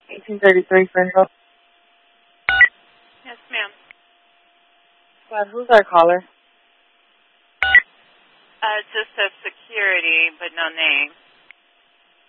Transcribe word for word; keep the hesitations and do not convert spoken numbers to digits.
eighteen thirty-three Fernville. Yes, ma'am. Squad, who's our caller? Uh, just says security, but no name.